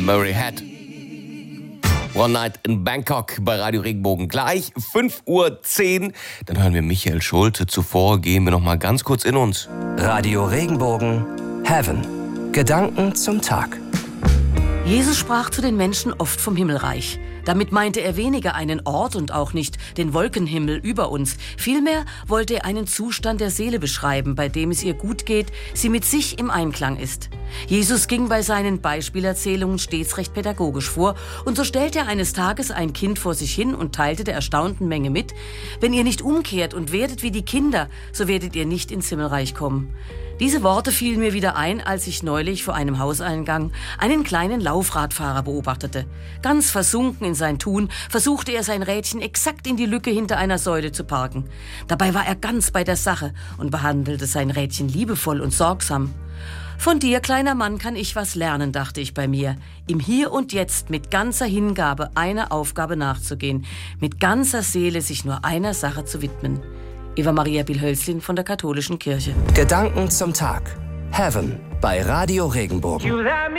Murray Head. One Night in Bangkok bei Radio Regenbogen. Gleich 5:10 Uhr. Dann hören wir Michael Schulte. Zuvor gehen wir noch mal ganz kurz in uns. Radio Regenbogen, Heaven. Gedanken zum Tag. Jesus sprach zu den Menschen oft vom Himmelreich. Damit meinte er weniger einen Ort und auch nicht den Wolkenhimmel über uns. Vielmehr wollte er einen Zustand der Seele beschreiben, bei dem es ihr gut geht, sie mit sich im Einklang ist. Jesus ging bei seinen Beispielerzählungen stets recht pädagogisch vor und so stellte er eines Tages ein Kind vor sich hin und teilte der erstaunten Menge mit: Wenn ihr nicht umkehrt und werdet wie die Kinder, so werdet ihr nicht ins Himmelreich kommen. Diese Worte fielen mir wieder ein, als ich neulich vor einem Hauseingang einen kleinen Laufradfahrer beobachtete. Ganz versunken in sein Tun versuchte er, sein Rädchen exakt in die Lücke hinter einer Säule zu parken. Dabei war er ganz bei der Sache und behandelte sein Rädchen liebevoll und sorgsam. Von dir, kleiner Mann, kann ich was lernen, dachte ich bei mir. Im Hier und Jetzt mit ganzer Hingabe einer Aufgabe nachzugehen, mit ganzer Seele sich nur einer Sache zu widmen. Eva Maria Bill-Hölzlin von der Katholischen Kirche. Gedanken zum Tag. Heaven bei Radio Regenbogen.